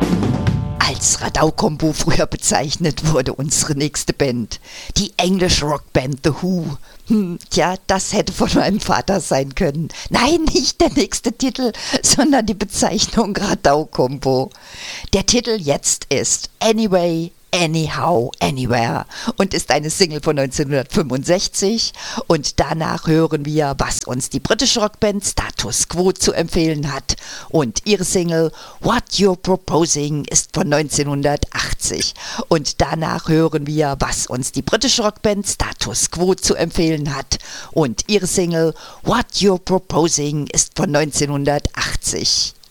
Als Radau-Kombo früher bezeichnet wurde unsere nächste Band, die englische Rockband The Who. Tja, das hätte von meinem Vater sein können. Nein, nicht der nächste Titel, sondern die Bezeichnung Radau-Kombo. Der Titel jetzt ist Anyway, Anyhow, Anywhere und ist eine Single von 1965 und danach hören wir, was uns die britische Rockband Status Quo zu empfehlen hat und ihre Single What You're Proposing ist von 1980 und danach hören wir, was uns die britische Rockband Status Quo zu empfehlen hat und ihre Single What You're Proposing ist von 1980.